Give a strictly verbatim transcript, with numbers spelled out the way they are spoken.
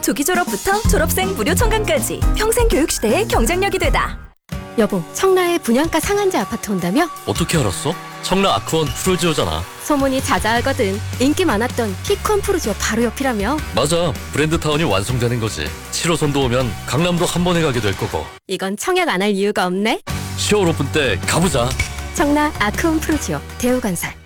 조기 졸업부터 졸업생 무료 청강까지 평생 교육 시대의 경쟁력이 되다. 여보, 청라에 분양가 상한제 아파트 온다며? 어떻게 알았어? 청라 아크원 프루지오잖아. 소문이 자자하거든. 인기 많았던 피콘 프루지오 바로 옆이라며? 맞아, 브랜드타운이 완성되는 거지. 칠 호선도 오면 강남도 한 번에 가게 될 거고. 이건 청약 안 할 이유가 없네. 시월 오픈 때 가보자. 청라 아크온 프루지오 대우건설.